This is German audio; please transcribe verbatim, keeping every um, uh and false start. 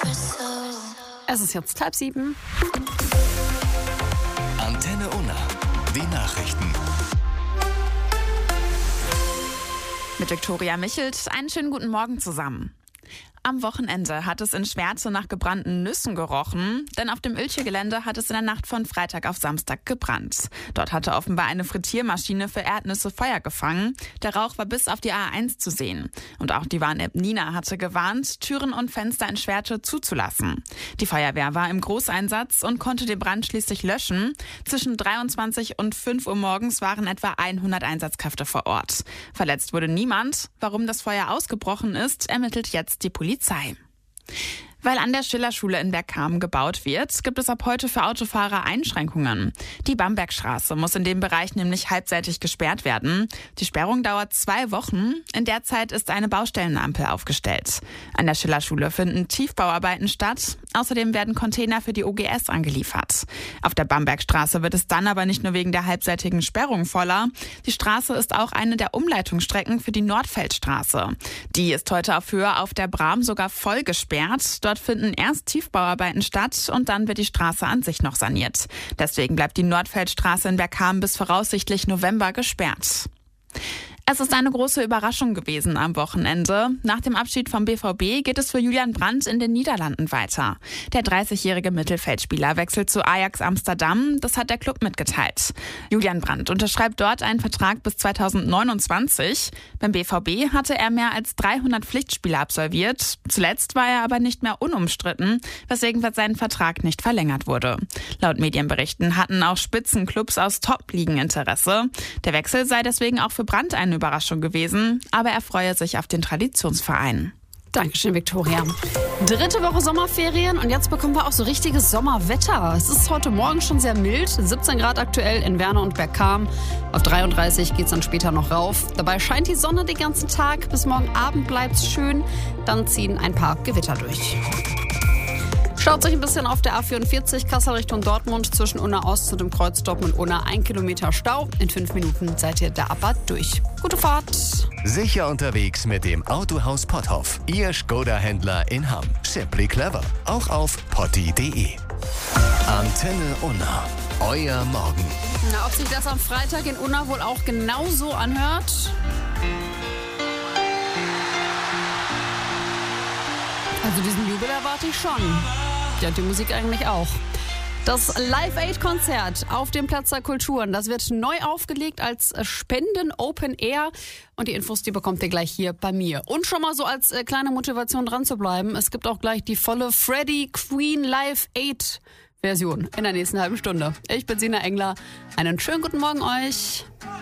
Es ist jetzt halb sieben. Antenne Unna, die Nachrichten. Mit Viktoria Michelt, einen schönen guten Morgen zusammen. Am Wochenende hat es in Schwerte nach gebrannten Nüssen gerochen, denn auf dem Oeltje-Gelände hat es in der Nacht von Freitag auf Samstag gebrannt. Dort hatte offenbar eine Frittiermaschine für Erdnüsse Feuer gefangen. Der Rauch war bis auf die A eins zu sehen. Und auch die Warn-App Nina hatte gewarnt, Türen und Fenster in Schwerte zuzulassen. Die Feuerwehr war im Großeinsatz und konnte den Brand schließlich löschen. Zwischen dreiundzwanzig und fünf Uhr morgens waren etwa hundert Einsatzkräfte vor Ort. Verletzt wurde niemand. Warum das Feuer ausgebrochen ist, ermittelt jetzt die Polizei. Weil an der Schillerschule in Bergkamen gebaut wird, gibt es ab heute für Autofahrer Einschränkungen. Die Bambergstraße muss in dem Bereich nämlich halbseitig gesperrt werden. Die Sperrung dauert zwei Wochen. In der Zeit ist eine Baustellenampel aufgestellt. An der Schillerschule finden Tiefbauarbeiten statt. Außerdem werden Container für die O G S angeliefert. Auf der Bambergstraße wird es dann aber nicht nur wegen der halbseitigen Sperrung voller. Die Straße ist auch eine der Umleitungsstrecken für die Nordfeldstraße. Die ist heute auf Höhe auf der Bram sogar voll gesperrt. Dort finden erst Tiefbauarbeiten statt und dann wird die Straße an sich noch saniert. Deswegen bleibt die Nordfeldstraße in Bergkamen bis voraussichtlich November gesperrt. Es ist eine große Überraschung gewesen am Wochenende. Nach dem Abschied vom B V B geht es für Julian Brandt in den Niederlanden weiter. Der dreißigjährige Mittelfeldspieler wechselt zu Ajax Amsterdam. Das hat der Club mitgeteilt. Julian Brandt unterschreibt dort einen Vertrag bis zweitausendneunundzwanzig. Beim B V B hatte er mehr als dreihundert Pflichtspiele absolviert. Zuletzt war er aber nicht mehr unumstritten, weswegen sein Vertrag nicht verlängert wurde. Laut Medienberichten hatten auch Spitzenclubs aus Top-Ligen Interesse. Der Wechsel sei deswegen auch für Brandt eine Überraschung gewesen, aber er freue sich auf den Traditionsverein. Dankeschön, Viktoria. Dritte Woche Sommerferien und jetzt bekommen wir auch so richtiges Sommerwetter. Es ist heute Morgen schon sehr mild, siebzehn Grad aktuell in Werne und Bergkamen. Auf dreiunddreißig geht es dann später noch rauf. Dabei scheint die Sonne den ganzen Tag. Bis morgen Abend bleibt es schön. Dann ziehen ein paar Gewitter durch. Schaut sich ein bisschen auf der A vierundvierzig Kassel Richtung Dortmund zwischen Unna Ost und dem Kreuz Dortmund-Unna ein Kilometer Stau. In fünf Minuten seid ihr da aber durch. Gute Fahrt! Sicher unterwegs mit dem Autohaus Potthoff. Ihr Skoda-Händler in Hamm. Simply clever. Auch auf potti punkt de. Antenne Unna. Euer Morgen. Na, ob sich das am Freitag in Unna wohl auch genauso anhört? Also diesen Jubel erwarte ich schon. Ja, die Musik eigentlich auch. Das Live-Aid-Konzert auf dem Platz der Kulturen, das wird neu aufgelegt als Spenden-Open Air. Und die Infos, die bekommt ihr gleich hier bei mir. Und schon mal so als äh, kleine Motivation dran zu bleiben, es gibt auch gleich die volle Freddie Queen Live-Aid-Version in der nächsten halben Stunde. Ich bin Sina Engler. Einen schönen guten Morgen euch.